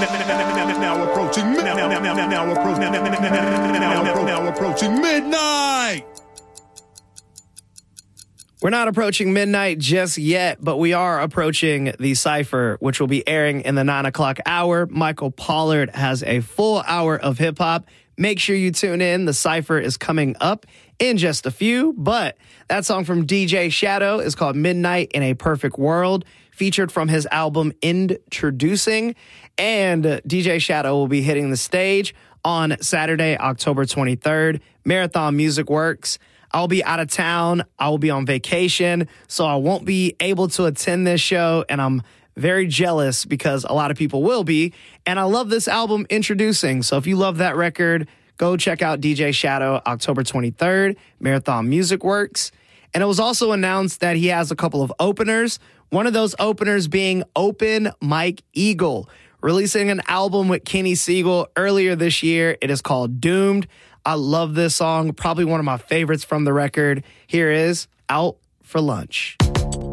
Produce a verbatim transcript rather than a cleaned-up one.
Now approaching now now now now now approaching now now approaching midnight. We're not approaching midnight just yet, but we are approaching the Cypher, which will be airing in the nine o'clock hour. Michael Pollard has a full hour of hip hop. Make sure you tune in. The Cypher is coming up in just a few, but that song from D J Shadow is called Midnight in a Perfect World, featured from his album Introducing. And D J Shadow will be hitting the stage on Saturday, October twenty-third. Marathon Music Works. I'll be out of town. I will be on vacation, so I won't be able to attend this show, and I'm very jealous because a lot of people will be. And I love this album, Introducing. So if you love that record, go check out D J Shadow, October twenty-third, Marathon Music Works. And it was also announced that he has a couple of openers, one of those openers being Open Mike Eagle, releasing an album with Kenny Siegel earlier this year. It is called Doomed. I love this song, probably one of my favorites from the record. Here is Out for Lunch.